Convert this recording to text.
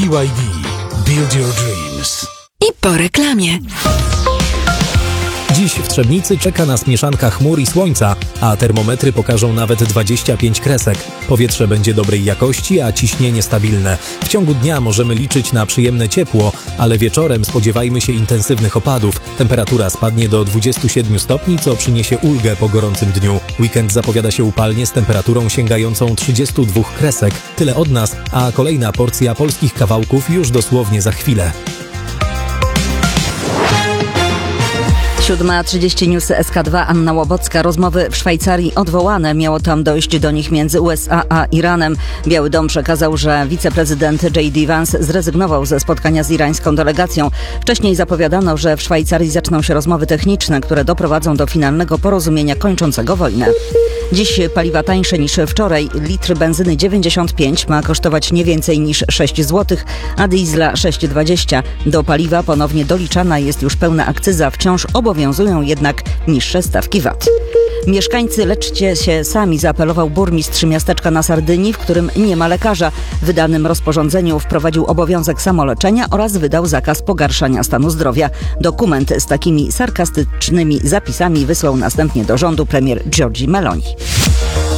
BYD. Build your dreams. I po reklamie. Dziś w Trzebnicy czeka nas mieszanka chmur i słońca, a termometry pokażą nawet 25 kresek. Powietrze będzie dobrej jakości, a ciśnienie stabilne. W ciągu dnia możemy liczyć na przyjemne ciepło, ale wieczorem spodziewajmy się intensywnych opadów. Temperatura spadnie do 27 stopni, co przyniesie ulgę po gorącym dniu. Weekend zapowiada się upalnie z temperaturą sięgającą 32 kresek. Tyle od nas, a kolejna porcja polskich kawałków już dosłownie za chwilę. 7:30 Newsy SK2, Anna Łobocka. Rozmowy w Szwajcarii odwołane. Miało tam dojść do nich między USA a Iranem. Biały Dom przekazał, że wiceprezydent J.D. Vance zrezygnował ze spotkania z irańską delegacją. Wcześniej zapowiadano, że w Szwajcarii zaczną się rozmowy techniczne, które doprowadzą do finalnego porozumienia kończącego wojnę. Dziś paliwa tańsze niż wczoraj. Litr benzyny 95 ma kosztować nie więcej niż 6 zł, a diesla 6,20. Do paliwa ponownie doliczana jest już pełna akcyza. Wciąż obowiązują jednak niższe stawki VAT. Mieszkańcy, leczcie się sami, zaapelował burmistrz miasteczka na Sardynii, w którym nie ma lekarza. W wydanym rozporządzeniu wprowadził obowiązek samoleczenia oraz wydał zakaz pogarszania stanu zdrowia. Dokument z takimi sarkastycznymi zapisami wysłał następnie do rządu premier Giorgia Meloni.